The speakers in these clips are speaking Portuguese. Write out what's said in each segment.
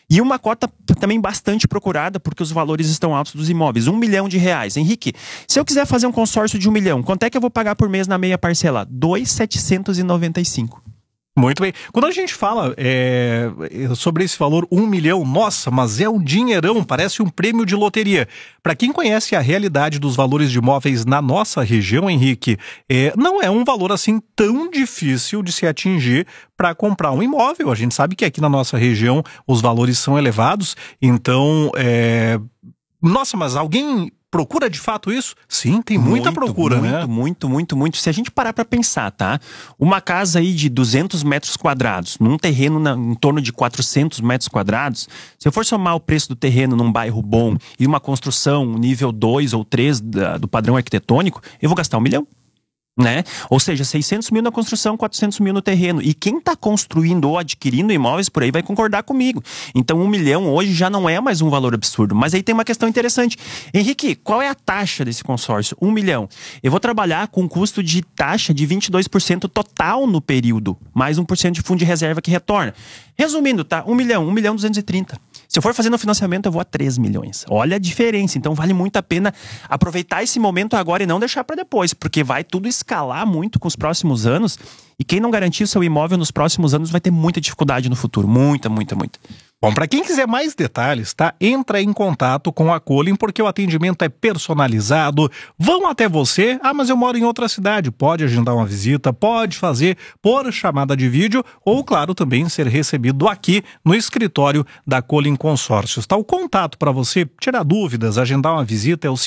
E uma cota também bastante procurada, porque os valores estão altos dos imóveis. R$1 milhão. Henrique, se eu quiser fazer um consórcio de R$1 milhão, quanto é que eu vou pagar por mês na meia parcela? 2.795. Muito bem. Quando a gente fala sobre esse valor, 1 milhão, nossa, mas é um dinheirão, parece um prêmio de loteria. Para quem conhece a realidade dos valores de imóveis na nossa região, Henrique, não é um valor assim tão difícil de se atingir para comprar um imóvel. A gente sabe que aqui na nossa região os valores são elevados, então, nossa, mas alguém procura de fato isso? Sim, tem muita procura, né? Muito. Se a gente parar pra pensar, tá? Uma casa aí de 200 metros quadrados, num terreno em torno de 400 metros quadrados, se eu for somar o preço do terreno num bairro bom e uma construção nível 2 ou 3 do padrão arquitetônico, eu vou gastar R$1 milhão. Né? Ou seja, 600 mil na construção, 400 mil no terreno. E quem está construindo ou adquirindo imóveis por aí vai concordar comigo. Então 1 milhão hoje já não é mais um valor absurdo. Mas aí tem uma questão interessante. Henrique, qual é a taxa desse consórcio? 1 milhão. Eu vou trabalhar com um custo de taxa de 22% total no período, mais 1% de fundo de reserva que retorna. Resumindo, tá? 1 milhão, 1 milhão 230. Se eu for fazer no financiamento, eu vou a 3 milhões. Olha a diferença. Então vale muito a pena aproveitar esse momento agora e não deixar para depois, porque vai tudo escalar muito com os próximos anos. E quem não garantir o seu imóvel nos próximos anos vai ter muita dificuldade no futuro. Muita. Bom, para quem quiser mais detalhes, tá? Entra em contato com a Colin, porque o atendimento é personalizado. Vão até você. Ah, mas eu moro em outra cidade. Pode agendar uma visita, pode fazer por chamada de vídeo ou, claro, também ser recebido aqui no escritório da Colin Consórcios. Tá? O contato para você tirar dúvidas, agendar uma visita é o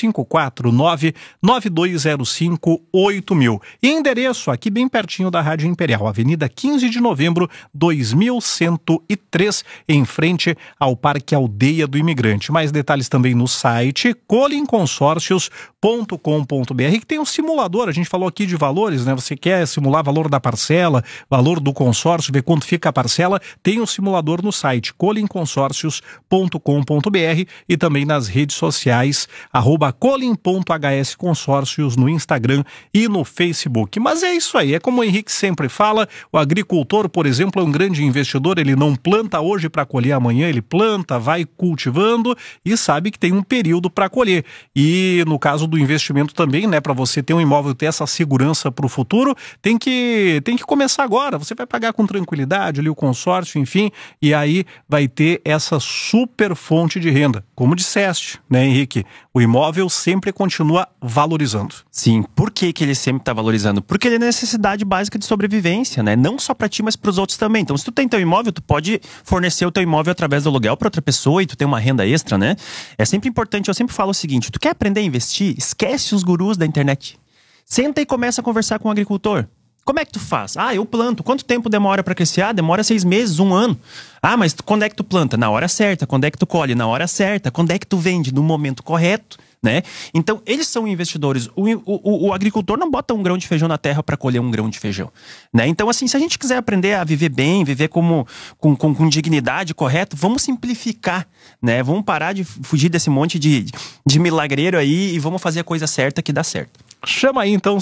549-9205-8000. E endereço aqui bem pertinho da Rádio Imperial, Avenida 15 de Novembro, 2103, em frente ao Parque Aldeia do Imigrante. Mais detalhes também no site colinconsórcios.com.br, que tem um simulador. A gente falou aqui de valores, né? Você quer simular valor da parcela, valor do consórcio, ver quanto fica a parcela? Tem um simulador no site colinconsórcios.com.br e também nas redes sociais @colin.hsconsórcios no Instagram e no Facebook. Mas é isso aí, é como o Henrique sempre fala, o agricultor, por exemplo, é um grande investidor, ele não planta hoje para colher amanhã, ele planta, vai cultivando e sabe que tem um período para colher. E no caso do investimento também, né, para você ter um imóvel, ter essa segurança para o futuro, tem que começar agora. Você vai pagar com tranquilidade ali o consórcio, enfim, e aí vai ter essa super fonte de renda. Como disseste, né, Henrique? O imóvel sempre continua valorizando. Sim, por que ele sempre está valorizando? Porque ele é necessidade básica de sobrevivência, né? Não só para ti, mas para os outros também. Então, se tu tem teu imóvel, tu pode fornecer o teu imóvel através do aluguel para outra pessoa e tu tem uma renda extra, né? É sempre importante, eu sempre falo o seguinte, tu quer aprender a investir? Esquece os gurus da internet. Senta e começa a conversar com o agricultor. Como é que tu faz? Ah, eu planto. Quanto tempo demora para crescer? Ah, demora 6 meses, 1 ano. Ah, mas quando é que tu planta? Na hora certa. Quando é que tu colhe? Na hora certa. Quando é que tu vende? No momento correto, né? Então, eles são investidores. O agricultor não bota um grão de feijão na terra para colher um grão de feijão, né? Então, assim, se a gente quiser aprender a viver bem, viver com dignidade, correto, vamos simplificar, né? Vamos parar de fugir desse monte de milagreiro aí e vamos fazer a coisa certa que dá certo. Chama aí então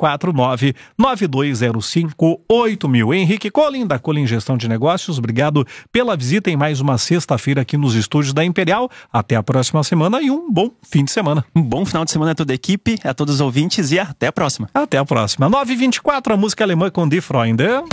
549-9205-8000. Henrique Colin, da Colin Gestão de Negócios, obrigado pela visita em mais uma sexta-feira aqui nos estúdios da Imperial. Até a próxima semana e um bom fim de semana. Um bom final de semana a toda a equipe, a todos os ouvintes e até a próxima. Até a próxima. 9h24, a música alemã com Die Freunde.